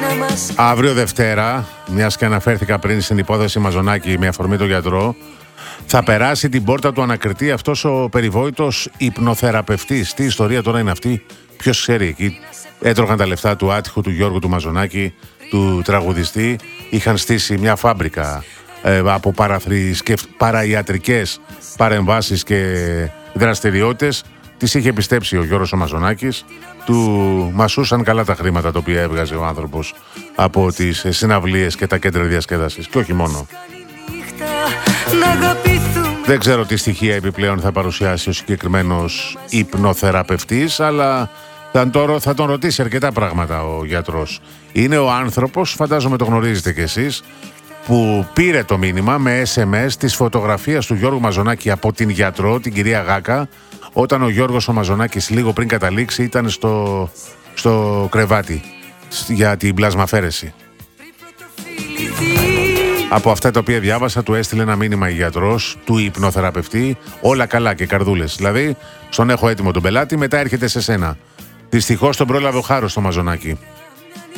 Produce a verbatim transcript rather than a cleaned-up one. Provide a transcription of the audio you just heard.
Αύριο Δευτέρα, μιας και αναφέρθηκα πριν στην υπόθεση Μαζονάκη με αφορμή τον γιατρό, θα περάσει την πόρτα του ανακριτή αυτός ο περιβόητος υπνοθεραπευτής. Τι ιστορία τώρα είναι αυτή, ποιος ξέρει εκεί. Έτρωγαν τα λεφτά του άτυχου του Γιώργου του Μαζονάκη, του τραγουδιστή. Είχαν στήσει μια φάμπρικα ε, από παραϊατρικές παρεμβάσεις και δραστηριότητες. Τις είχε πιστέψει ο Γιώργος ο Μαζονάκης. Του μασούσαν καλά τα χρήματα τα οποία έβγαζε ο άνθρωπος από τις συναυλίες και τα κέντρα διασκέδασης. Και όχι μόνο. Δεν ξέρω τι στοιχεία επιπλέον θα παρουσιάσει ο συγκεκριμένος υπνοθεραπευτής, αλλά θα τον, θα τον ρωτήσει αρκετά πράγματα ο γιατρός. Είναι ο άνθρωπος, φαντάζομαι το γνωρίζετε κι εσείς, που πήρε το μήνυμα με ες εμ ες της φωτογραφίας του Γιώργου Μαζονάκη από την γιατρό, την κυρία Γάκα, όταν ο Γιώργος ο Μαζονάκης λίγο πριν καταλήξει ήταν στο, στο κρεβάτι για την πλασμαφέρεση. Από αυτά τα οποία διάβασα, του έστειλε ένα μήνυμα η γιατρός του υπνοθεραπευτή, όλα καλά και καρδούλες. Δηλαδή, στον έχω έτοιμο τον πελάτη, μετά έρχεται σε σένα. Δυστυχώς τον πρόλαβε ο Χάρος στο Μαζονάκη.